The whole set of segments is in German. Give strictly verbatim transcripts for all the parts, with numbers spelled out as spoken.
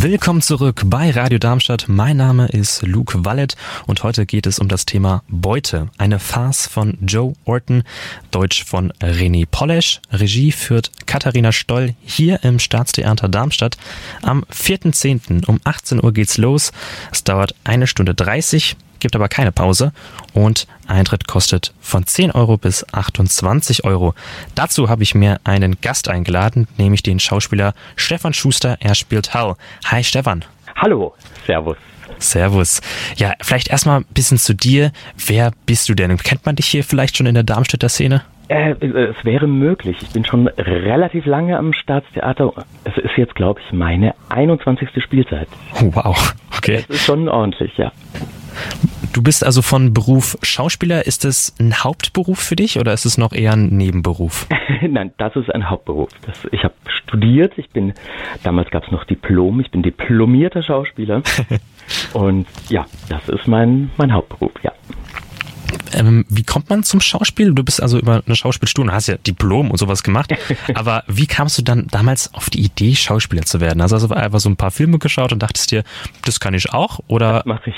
Willkommen zurück bei Radio Darmstadt. Mein Name ist Luke Wallet und heute geht es um das Thema Beute. Eine Farce von Joe Orton, Deutsch von René Polesch. Regie führt Katharina Stoll hier im Staatstheater Darmstadt. Am vierten zehnten um achtzehn Uhr geht's los. Es dauert eine Stunde dreißig, gibt aber keine Pause und Eintritt kostet von zehn Euro bis achtundzwanzig Euro. Dazu habe ich mir einen Gast eingeladen, nämlich den Schauspieler Stefan Schuster. Er spielt Hal. Hi Stefan. Hallo, servus. Servus. Ja, vielleicht erstmal ein bisschen zu dir. Wer bist du denn? Kennt man dich hier vielleicht schon in der Darmstädter Szene? Äh, es wäre möglich. Ich bin schon relativ lange am Staatstheater. Es ist jetzt, glaube ich, meine einundzwanzigste Spielzeit. Oh, wow, okay. Das ist schon ordentlich, ja. Du bist also von Beruf Schauspieler. Ist das ein Hauptberuf für dich oder ist es noch eher ein Nebenberuf? Nein, das ist ein Hauptberuf. Das, ich habe studiert. Ich bin, damals gab es noch Diplom. Ich bin diplomierter Schauspieler. Und ja, das ist mein, mein Hauptberuf, ja. Ähm, wie kommt man zum Schauspiel? Du bist also über eine Schauspielschule, hast ja Diplom und sowas gemacht. Aber wie kamst du dann damals auf die Idee, Schauspieler zu werden? Also hast du einfach so ein paar Filme geschaut und dachtest dir, das kann ich auch? Oder? Das mache ich.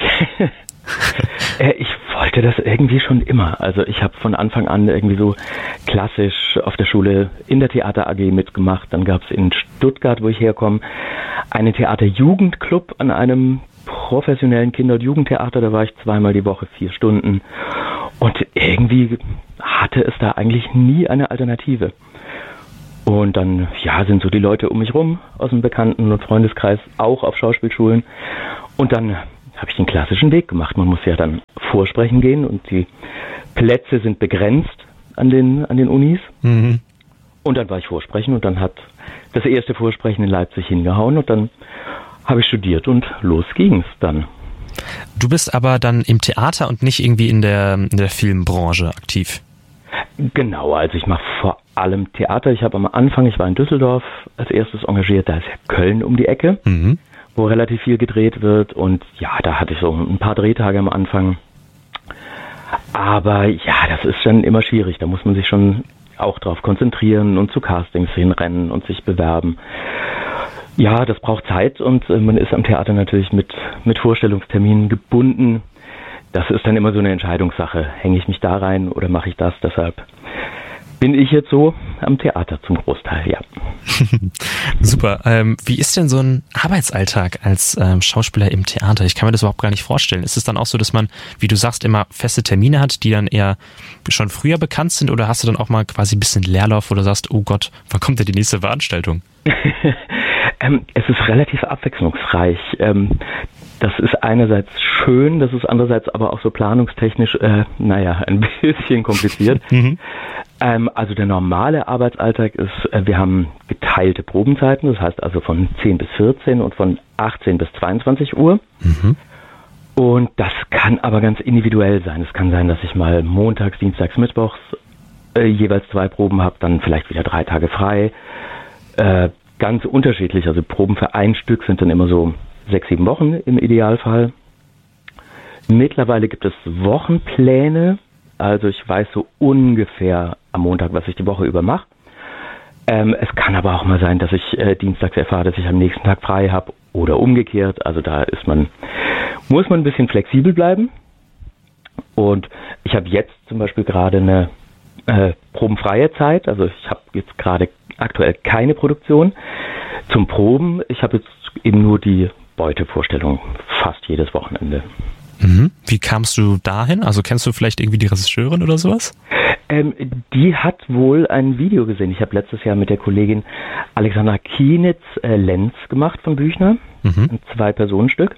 äh, ich wollte das irgendwie schon immer. Also ich habe von Anfang an irgendwie so klassisch auf der Schule in der Theater A G mitgemacht. Dann gab es in Stuttgart, wo ich herkomme, einen Theater-Jugendclub an einem professionellen Kinder- und Jugendtheater. Da war ich zweimal die Woche, vier Stunden. Und irgendwie hatte es da eigentlich nie eine Alternative. Und dann, ja, sind so die Leute um mich rum aus dem Bekannten- und Freundeskreis auch auf Schauspielschulen. Und dann habe ich den klassischen Weg gemacht. Man muss ja dann vorsprechen gehen und die Plätze sind begrenzt an den, an den Unis. Mhm. Und dann war ich vorsprechen und dann hat das erste Vorsprechen in Leipzig hingehauen und dann habe ich studiert und los ging's dann. Du bist aber dann im Theater und nicht irgendwie in der, in der Filmbranche aktiv? Genau, also ich mache vor allem Theater. Ich habe am Anfang, ich war in Düsseldorf als erstes engagiert, da ist ja Köln um die Ecke, mhm. wo relativ viel gedreht wird und ja, da hatte ich so ein paar Drehtage am Anfang. Aber ja, das ist dann immer schwierig, da muss man sich schon auch drauf konzentrieren und zu Castings hinrennen und sich bewerben. Ja, das braucht Zeit und äh, man ist am Theater natürlich mit, mit Vorstellungsterminen gebunden. Das ist dann immer so eine Entscheidungssache. Hänge ich mich da rein oder mache ich das? Deshalb bin ich jetzt so am Theater zum Großteil, ja. Super. Ähm, wie ist denn so ein Arbeitsalltag als ähm, Schauspieler im Theater? Ich kann mir das überhaupt gar nicht vorstellen. Ist es dann auch so, dass man, wie du sagst, immer feste Termine hat, die dann eher schon früher bekannt sind? Oder hast du dann auch mal quasi ein bisschen Leerlauf, wo du sagst, oh Gott, wann kommt denn die nächste Veranstaltung? ähm, es ist relativ abwechslungsreich. Ähm, das ist einerseits schön, das ist andererseits aber auch so planungstechnisch, äh, naja, ein bisschen kompliziert. mhm. ähm, also der normale Arbeitsalltag ist, äh, wir haben geteilte Probenzeiten, das heißt also von zehn bis vierzehn und von achtzehn bis zweiundzwanzig Uhr. Mhm. Und das kann aber ganz individuell sein. Es kann sein, dass ich mal montags, dienstags, mittwochs äh, jeweils zwei Proben habe, dann vielleicht wieder drei Tage frei. Äh, ganz unterschiedlich, also Proben für ein Stück sind dann immer so sechs, sieben Wochen im Idealfall. Mittlerweile gibt es Wochenpläne, also ich weiß so ungefähr am Montag, was ich die Woche über mache. Ähm, es kann aber auch mal sein, dass ich äh, dienstags erfahre, dass ich am nächsten Tag frei habe oder umgekehrt. Also da ist man, muss man ein bisschen flexibel bleiben. Und ich habe jetzt zum Beispiel gerade eine äh, probenfreie Zeit, also ich habe jetzt gerade aktuell keine Produktion zum Proben. Ich habe jetzt eben nur die Beutevorstellung fast jedes Wochenende. Mhm. Wie kamst du dahin? Also kennst du vielleicht irgendwie die Regisseurin oder sowas? Ähm, die hat wohl ein Video gesehen. Ich habe letztes Jahr mit der Kollegin Alexandra Kienitz äh, Lenz gemacht von Büchner, mhm. ein Zwei-Personen-Stück.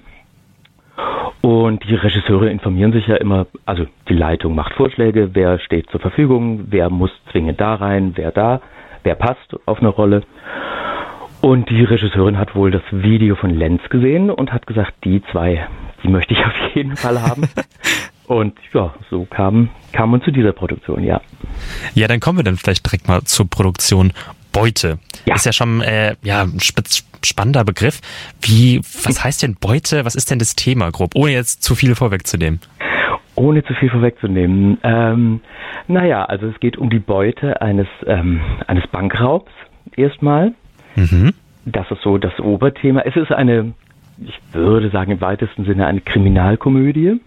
Und die Regisseure informieren sich ja immer, also die Leitung macht Vorschläge, wer steht zur Verfügung, wer muss zwingend da rein, wer da, wer passt auf eine Rolle. Und die Regisseurin hat wohl das Video von Lenz gesehen und hat gesagt, die zwei, die möchte ich auf jeden Fall haben. Und ja, so kam, kam man zu dieser Produktion, ja. Ja, dann kommen wir dann vielleicht direkt mal zur Produktion Beute. Ja. Ist ja schon äh, ja, ein spannender Begriff. Wie, was heißt denn Beute? Was ist denn das Thema grob, ohne jetzt zu viel vorwegzunehmen? Ohne zu viel vorwegzunehmen. Ähm, naja, also es geht um die Beute eines, ähm, eines Bankraubs erstmal. Mhm. das ist so das Oberthema. Es ist eine, ich würde sagen im weitesten Sinne eine Kriminalkomödie,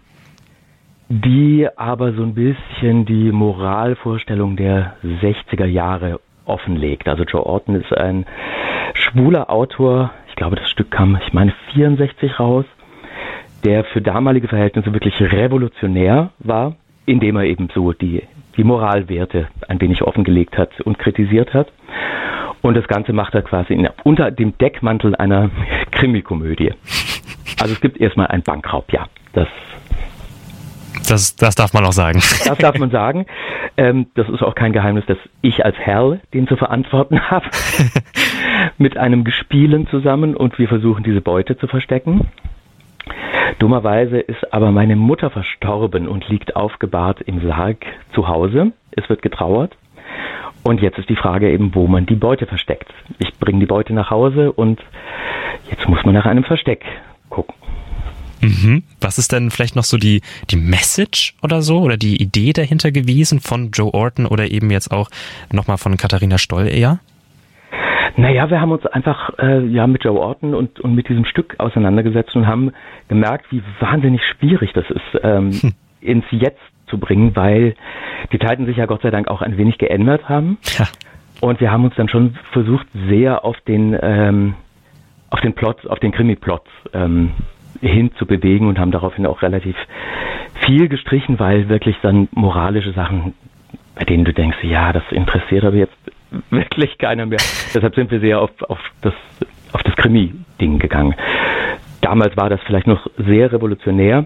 die aber so ein bisschen die Moralvorstellung der sechziger Jahre offenlegt. Also Joe Orton ist ein schwuler Autor, ich glaube das Stück kam, ich meine vierundsechzig raus, der für damalige Verhältnisse wirklich revolutionär war, indem er eben so die, die Moralwerte ein wenig offengelegt hat und kritisiert hat. Und das Ganze macht er quasi in, unter dem Deckmantel einer Krimikomödie. Also es gibt erstmal einen Bankraub, ja. Das, das, das darf man auch sagen. Das darf man sagen. Ähm, das ist auch kein Geheimnis, dass ich als Herr den zu verantworten habe. Mit einem Gespielen zusammen und wir versuchen diese Beute zu verstecken. Dummerweise ist aber meine Mutter verstorben und liegt aufgebahrt im Sarg zu Hause. Es wird getrauert. Und jetzt ist die Frage eben, wo man die Beute versteckt. Ich bringe die Beute nach Hause und jetzt muss man nach einem Versteck gucken. Mhm. Was ist denn vielleicht noch so die, die Message oder so oder die Idee dahinter gewesen von Joe Orton oder eben jetzt auch nochmal von Katharina Stoll eher? Naja, wir haben uns einfach äh, ja mit Joe Orton und, und mit diesem Stück auseinandergesetzt und haben gemerkt, wie wahnsinnig schwierig das ist, ähm, hm. ins Jetzt zu bringen, weil die Zeiten sich ja Gott sei Dank auch ein wenig geändert haben. Ja. Und wir haben uns dann schon versucht, sehr auf den ähm, auf den Plot, auf den Krimi-Plot ähm, hin zu bewegen und haben daraufhin auch relativ viel gestrichen, weil wirklich dann moralische Sachen, bei denen du denkst, ja, das interessiert aber jetzt wirklich keiner mehr. Deshalb sind wir sehr auf, auf das, auf das Krimi-Ding gegangen. Damals war das vielleicht noch sehr revolutionär,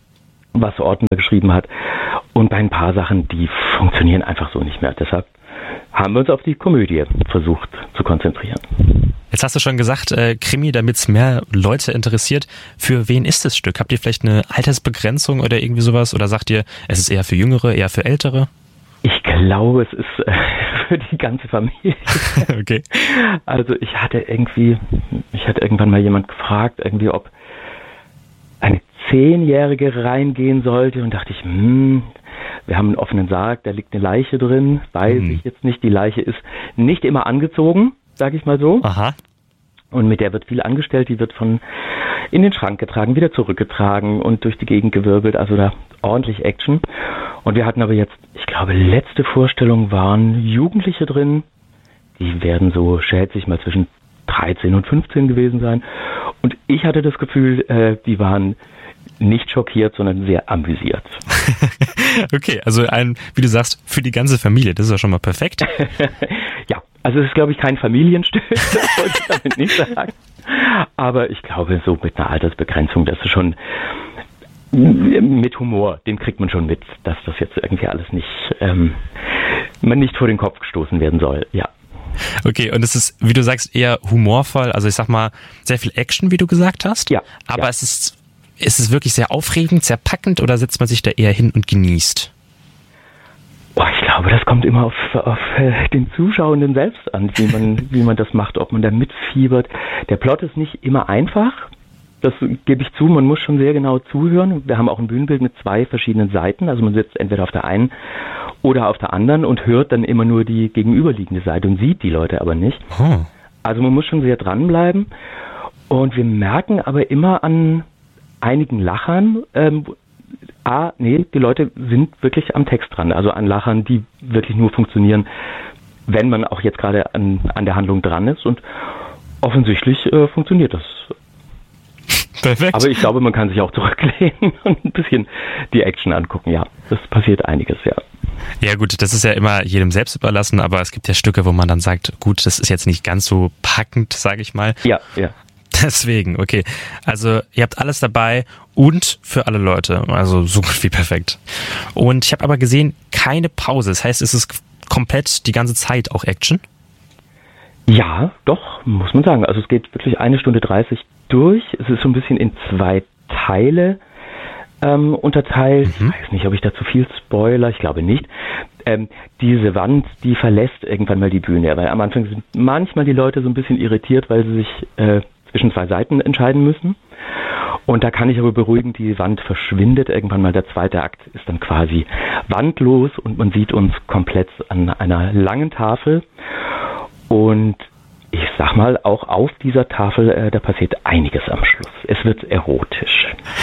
was Orton geschrieben hat. Und bei ein paar Sachen, die funktionieren einfach so nicht mehr. Deshalb haben wir uns auf die Komödie versucht zu konzentrieren. Jetzt hast du schon gesagt, äh, Krimi, damit es mehr Leute interessiert. Für wen ist das Stück? Habt ihr vielleicht eine Altersbegrenzung oder irgendwie sowas? Oder sagt ihr, es ist eher für Jüngere, eher für Ältere? Ich glaube, es ist äh, für die ganze Familie. Okay. Also ich hatte irgendwie, ich hatte irgendwann mal jemand gefragt, irgendwie, ob eine Zehnjährige reingehen sollte und dachte ich, hm, wir haben einen offenen Sarg, da liegt eine Leiche drin, weiß hm. ich jetzt nicht. Die Leiche ist nicht immer angezogen, sage ich mal so. Aha. Und mit der wird viel angestellt, die wird von in den Schrank getragen, wieder zurückgetragen und durch die Gegend gewirbelt, also da ordentlich Action. Und wir hatten aber jetzt, ich glaube, letzte Vorstellung waren Jugendliche drin, die werden so, schätze ich mal, zwischen dreizehn und fünfzehn gewesen sein. Und ich hatte das Gefühl, äh, die waren nicht schockiert, sondern sehr amüsiert. Okay, also ein, wie du sagst, für die ganze Familie, das ist ja schon mal perfekt. Ja, also es ist, glaube ich, kein Familienstück, das wollte ich damit nicht sagen. Aber ich glaube, so mit einer Altersbegrenzung, das ist schon mit Humor, den kriegt man schon mit, dass das jetzt irgendwie alles nicht, ähm, man nicht vor den Kopf gestoßen werden soll, ja. Okay, und es ist, wie du sagst, eher humorvoll, also ich sag mal, sehr viel Action, wie du gesagt hast. Ja. Aber ja. es ist, ist es wirklich sehr aufregend, sehr packend oder setzt man sich da eher hin und genießt? Oh, ich glaube, das kommt immer auf, auf äh, den Zuschauenden selbst an, wie man, wie man das macht, ob man da mitfiebert. Der Plot ist nicht immer einfach, das gebe ich zu, man muss schon sehr genau zuhören. Wir haben auch ein Bühnenbild mit zwei verschiedenen Seiten, also man sitzt entweder auf der einen oder auf der anderen und hört dann immer nur die gegenüberliegende Seite und sieht die Leute aber nicht. Oh. Also man muss schon sehr dranbleiben und wir merken aber immer an einigen Lachern, ähm, ah, nee, die Leute sind wirklich am Text dran, also an Lachern, die wirklich nur funktionieren, wenn man auch jetzt gerade an, an der Handlung dran ist und offensichtlich äh, funktioniert das. Perfekt. Aber ich glaube, man kann sich auch zurücklehnen und ein bisschen die Action angucken, ja. Das passiert einiges, ja. Ja gut, das ist ja immer jedem selbst überlassen, aber es gibt ja Stücke, wo man dann sagt, gut, das ist jetzt nicht ganz so packend, sage ich mal. Ja, ja. Deswegen, okay. Also ihr habt alles dabei und für alle Leute, also so gut wie perfekt. Und ich habe aber gesehen, keine Pause. Das heißt, es ist komplett die ganze Zeit auch Action? Ja, doch, muss man sagen. Also es geht wirklich eine Stunde dreißig durch. Es ist so ein bisschen in zwei Teile ähm, unterteilt. Mhm. Ich weiß nicht, ob ich da zu viel spoiler. Ich glaube nicht. Ähm, diese Wand, die verlässt irgendwann mal die Bühne. Weil am Anfang sind manchmal die Leute so ein bisschen irritiert, weil sie sich äh, zwischen zwei Seiten entscheiden müssen. Und da kann ich aber beruhigen, die Wand verschwindet. Irgendwann mal der zweite Akt ist dann quasi wandlos und man sieht uns komplett an einer langen Tafel. Und ich sag mal, auch auf dieser Tafel, äh, da passiert einiges am Schluss. Es wird erotisch.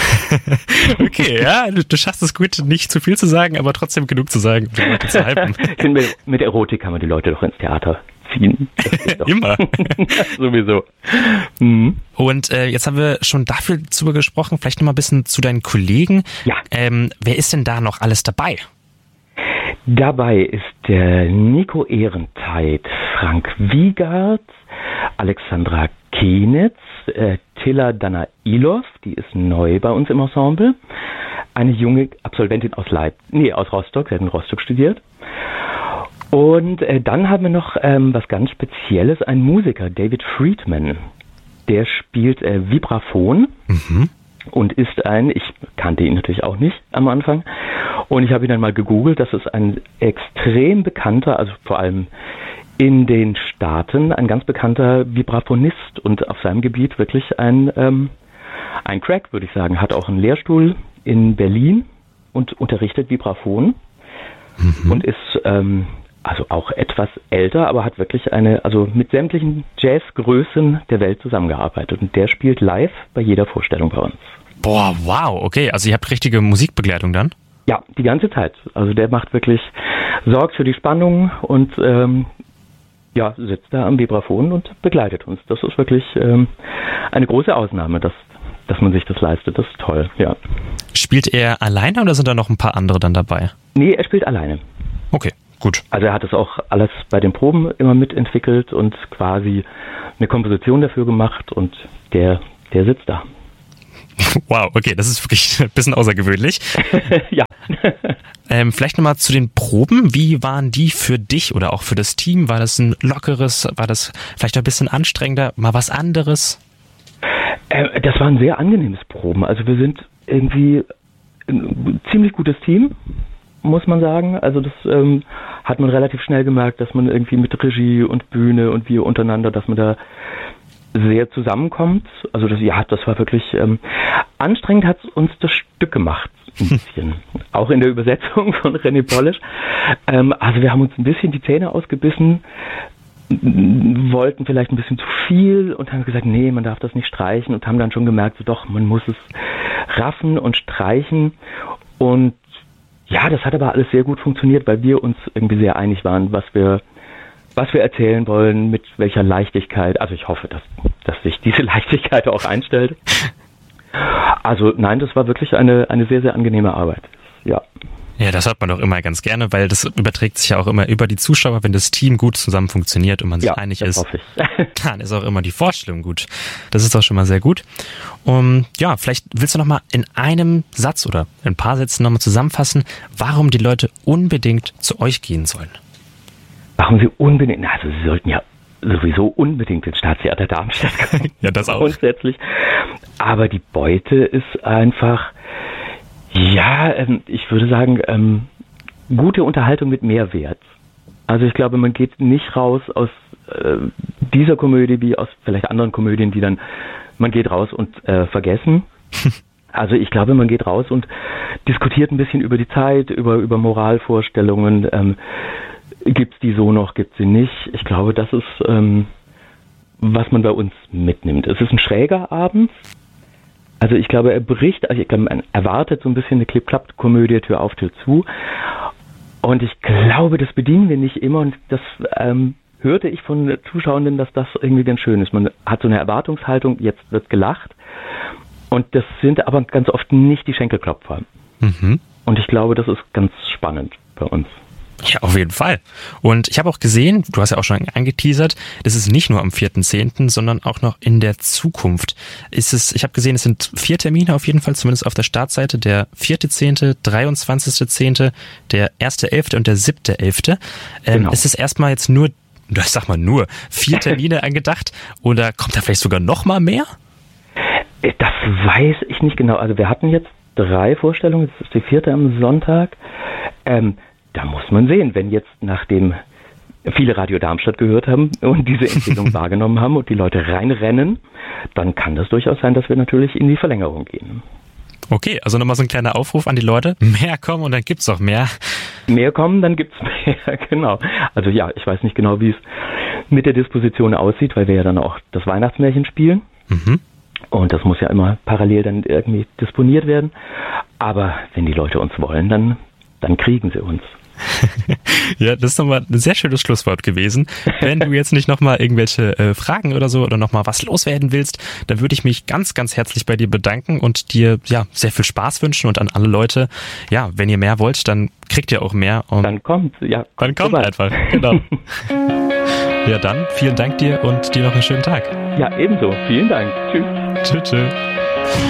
Okay, ja, du, du schaffst es gut, nicht zu viel zu sagen, aber trotzdem genug zu sagen, um die Leute zu hypen. Ich finde, mit, mit Erotik kann man die Leute doch ins Theater ziehen. Immer. Sowieso. Mhm. Und äh, jetzt haben wir schon dafür drüber gesprochen, vielleicht noch mal ein bisschen zu deinen Kollegen. Ja. Ähm, wer ist denn da noch alles dabei? Dabei ist der Nico Ehrentheit, Frank Wiegert, Alexandra Kenitz, äh, Tilla Danailov, die ist neu bei uns im Ensemble, eine junge Absolventin aus Leip nee, aus Rostock, sie hat in Rostock studiert. Und äh, dann haben wir noch ähm, was ganz Spezielles, ein Musiker, David Friedman, der spielt äh, Vibraphon. Mhm. Und ist ein, ich kannte ihn natürlich auch nicht am Anfang, und ich habe ihn dann mal gegoogelt, das ist ein extrem bekannter, also vor allem in den Staaten, ein ganz bekannter Vibraphonist und auf seinem Gebiet wirklich ein, ähm, ein Crack, würde ich sagen. Hat auch einen Lehrstuhl in Berlin und unterrichtet Vibraphon mhm. und ist ähm, also auch etwas älter, aber hat wirklich eine, also mit sämtlichen Jazzgrößen der Welt zusammengearbeitet, und der spielt live bei jeder Vorstellung bei uns. Boah, wow, okay, also ihr habt richtige Musikbegleitung dann? Ja, die ganze Zeit. Also der macht wirklich, sorgt für die Spannung und ähm, ja, sitzt da am Vibraphon und begleitet uns. Das ist wirklich ähm, eine große Ausnahme, dass, dass man sich das leistet. Das ist toll, ja. Spielt er alleine oder sind da noch ein paar andere dann dabei? Nee, er spielt alleine. Okay, gut. Also er hat es auch alles bei den Proben immer mitentwickelt und quasi eine Komposition dafür gemacht, und der, der sitzt da. Wow, okay, das ist wirklich ein bisschen außergewöhnlich. Ja. ähm, vielleicht nochmal zu den Proben. Wie waren die für dich oder auch für das Team? War das ein lockeres, war das vielleicht ein bisschen anstrengender, mal was anderes? Äh, das war ein sehr angenehmes Proben. Also wir sind irgendwie ein ziemlich gutes Team, muss man sagen. Also das ähm, hat man relativ schnell gemerkt, dass man irgendwie mit Regie und Bühne und wir untereinander, dass man da sehr zusammenkommt. Also das, ja, das war wirklich ähm, anstrengend, hat uns das Stück gemacht, ein bisschen. Auch in der Übersetzung von René Polish. Ähm, also wir haben uns ein bisschen die Zähne ausgebissen, wollten vielleicht ein bisschen zu viel und haben gesagt, nee, man darf das nicht streichen, und haben dann schon gemerkt, so doch, man muss es raffen und streichen. Und ja, das hat aber alles sehr gut funktioniert, weil wir uns irgendwie sehr einig waren, was wir was wir erzählen wollen, mit welcher Leichtigkeit. Also ich hoffe, dass, dass sich diese Leichtigkeit auch einstellt. Also nein, das war wirklich eine, eine sehr, sehr angenehme Arbeit. Ja. Ja, das hört man doch immer ganz gerne, weil das überträgt sich ja auch immer über die Zuschauer, wenn das Team gut zusammen funktioniert und man sich ja, einig das ist. Hoffe ich. Dann ist auch immer die Vorstellung gut. Das ist doch schon mal sehr gut. Um, ja, vielleicht willst du noch mal in einem Satz oder in ein paar Sätzen noch mal zusammenfassen, warum die Leute unbedingt zu euch gehen sollen. Warum sie unbedingt, also sie sollten ja sowieso unbedingt ins Staatstheater Darmstadt kommen. Ja, das auch. Grundsätzlich. Aber die Beute ist einfach, ja, ähm, ich würde sagen, ähm, gute Unterhaltung mit Mehrwert. Also ich glaube, man geht nicht raus aus äh, dieser Komödie wie aus vielleicht anderen Komödien, die dann, man geht raus und äh, vergessen. Also ich glaube, man geht raus und diskutiert ein bisschen über die Zeit, über, über Moralvorstellungen, ähm, gibt's die so noch, gibt's sie nicht. Ich glaube, das ist, ähm, was man bei uns mitnimmt. Es ist ein schräger Abend. Also ich glaube, er bricht, also ich glaube, man erwartet so ein bisschen eine Klipp-Klapp-Komödie, Tür auf, Tür zu. Und ich glaube, das bedienen wir nicht immer, und das ähm, hörte ich von Zuschauenden, dass das irgendwie ganz schön ist. Man hat so eine Erwartungshaltung, jetzt wird gelacht. Und das sind aber ganz oft nicht die Schenkelklopfer. Mhm. Und ich glaube, das ist ganz spannend bei uns. Ja, auf jeden Fall. Und ich habe auch gesehen, du hast ja auch schon angeteasert, das ist nicht nur am vierten zehnten, sondern auch noch in der Zukunft. Ist es, ich habe gesehen, es sind vier Termine auf jeden Fall, zumindest auf der Startseite. Der vierte zehnte, dreiundzwanzigste zehnte, der erste elfte und der siebte elfte. Ähm, genau. Ist es erstmal jetzt nur, ich sag mal nur, vier Termine angedacht, oder kommt da vielleicht sogar noch mal mehr? Das weiß ich nicht genau. Also wir hatten jetzt drei Vorstellungen, das ist die vierte am Sonntag. Ähm, Da muss man sehen, wenn jetzt, nachdem viele Radio Darmstadt gehört haben und diese Empfehlung wahrgenommen haben und die Leute reinrennen, dann kann das durchaus sein, dass wir natürlich in die Verlängerung gehen. Okay, also nochmal so ein kleiner Aufruf an die Leute. Mehr kommen und dann gibt's auch mehr. Mehr kommen, dann gibt's mehr, genau. Also ja, ich weiß nicht genau, wie es mit der Disposition aussieht, weil wir ja dann auch das Weihnachtsmärchen spielen. Mhm. Und das muss ja immer parallel dann irgendwie disponiert werden. Aber wenn die Leute uns wollen, dann, dann kriegen sie uns. Ja, das ist nochmal ein sehr schönes Schlusswort gewesen. Wenn du jetzt nicht nochmal irgendwelche äh, Fragen oder so oder nochmal was loswerden willst, dann würde ich mich ganz, ganz herzlich bei dir bedanken und dir ja sehr viel Spaß wünschen und an alle Leute, ja, wenn ihr mehr wollt, dann kriegt ihr auch mehr. Und dann kommt, ja. Dann kommt vorbei. Einfach, genau. Ja, dann vielen Dank dir und dir noch einen schönen Tag. Ja, ebenso. Vielen Dank. Tschüss. Tschüss, tschüss.